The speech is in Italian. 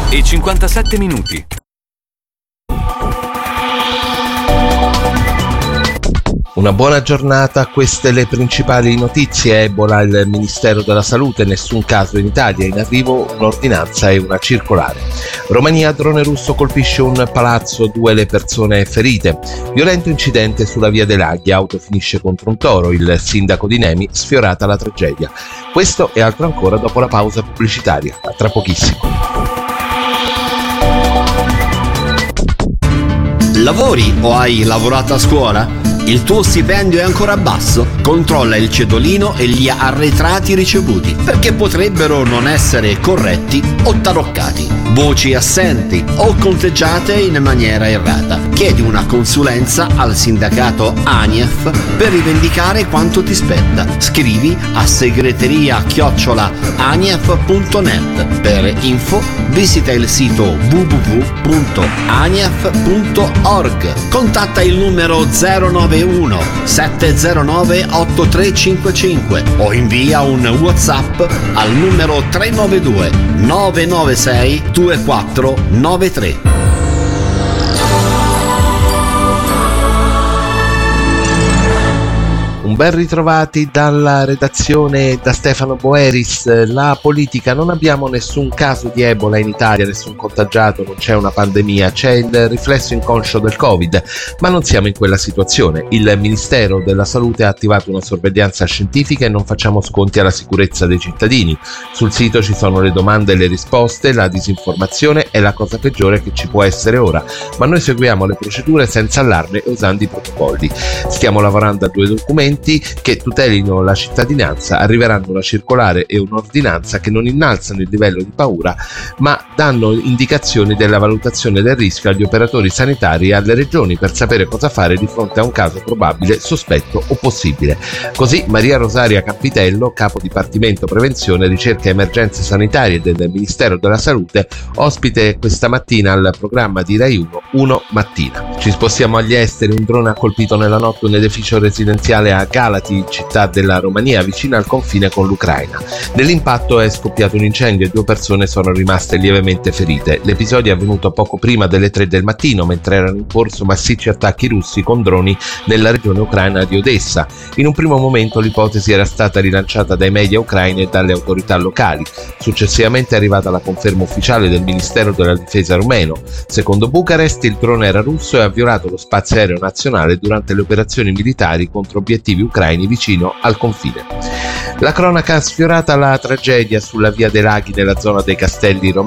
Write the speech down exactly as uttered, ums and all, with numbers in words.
e cinquantasette minuti. Una buona giornata, queste le principali notizie. Ebola, il Ministero della Salute, nessun caso in Italia, in arrivo un'ordinanza e una circolare. Romania, drone russo colpisce un palazzo, due le persone ferite. Violento incidente sulla via dei Laghi, auto finisce contro un toro, il sindaco di Nemi, sfiorata la tragedia. Questo e altro ancora dopo la pausa pubblicitaria, a tra pochissimo. Lavori o hai lavorato a scuola? Il tuo stipendio è ancora basso? Controlla il cedolino e gli arretrati ricevuti, perché potrebbero non essere corretti o taroccati, voci assenti o conteggiate in maniera errata. Chiedi una consulenza al sindacato ANIEF per rivendicare quanto ti spetta. Scrivi a segreteria chiocciola anief punto net. Per info visita il sito w w w punto anief punto org. Contatta il numero zero nove uno sette zero nove otto tre cinque cinque o invia un WhatsApp al numero tre nove due nove nove sei due quattro nove tre. Un ben ritrovati dalla redazione da Stefano Boeris. La politica: non abbiamo nessun caso di Ebola in Italia, nessun contagiato, non c'è una pandemia, c'è il riflesso inconscio del Covid, ma non siamo in quella situazione. Il Ministero della Salute ha attivato una sorveglianza scientifica e non facciamo sconti alla sicurezza dei cittadini. Sul sito ci sono le domande e le risposte, la disinformazione è la cosa peggiore che ci può essere ora, ma noi seguiamo le procedure senza allarme e usando i protocolli. Stiamo lavorando a due documenti che tutelino la cittadinanza. Arriveranno una circolare e un'ordinanza che non innalzano il livello di paura, ma danno indicazioni della valutazione del rischio agli operatori sanitari e alle regioni per sapere cosa fare di fronte a un caso probabile, sospetto o possibile. Così Maria Rosaria Campitello, capo dipartimento prevenzione, ricerca e emergenze sanitarie del Ministero della Salute, ospite questa mattina al programma di Rai uno, Uno Mattina. Ci spostiamo agli esteri. Un drone ha colpito nella notte un edificio residenziale a Galati, città della Romania, vicina al confine con l'Ucraina. Nell'impatto è scoppiato un incendio e due persone sono rimaste lievemente ferite. L'episodio è avvenuto poco prima delle tre del mattino, mentre erano in corso massicci attacchi russi con droni nella regione ucraina di Odessa. In un primo momento l'ipotesi era stata rilanciata dai media ucraini e dalle autorità locali. Successivamente è arrivata la conferma ufficiale del Ministero della Difesa rumeno. Secondo Bucarest, il drone era russo e ha violato lo spazio aereo nazionale durante le operazioni militari contro obiettivi ucraini vicino al confine. La cronaca ha sfiorata la tragedia sulla via dei Laghi nella zona dei Castelli Romani.